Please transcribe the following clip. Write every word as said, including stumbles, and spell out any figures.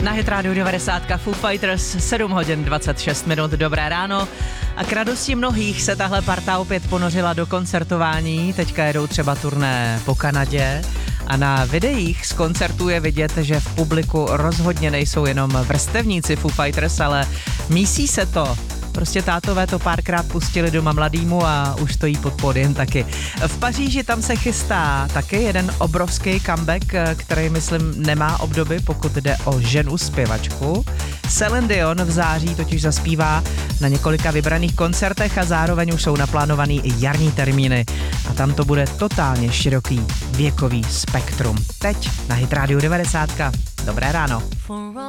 Na Hit Radio devadesát Foo Fighters, sedm hodin dvacet šest minut, dobré ráno. A k radosti mnohých se tahle parta opět ponořila do koncertování, teďka jedou třeba turné po Kanadě a na videích z koncertů je vidět, že v publiku rozhodně nejsou jenom vrstevníci Foo Fighters, ale mísí se to. Prostě tátové to párkrát pustili doma mladýmu a už stojí pod pódiem taky. V Paříži tam se chystá taky jeden obrovský comeback, který myslím nemá obdoby, pokud jde o ženu zpěvačku. Celine Dion v září totiž zaspívá na několika vybraných koncertech a zároveň už jsou naplánovaný i jarní termíny. A tam to bude totálně široký věkový spektrum. Teď na Hit Radio devadesát. Dobré ráno.